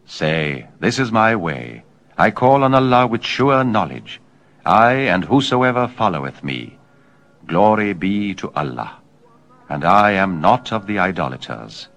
Say, this is my way. I call on Allah with sure knowledge, I and whosoever followeth me. Glory be to Allah. And I am not of the idolaters.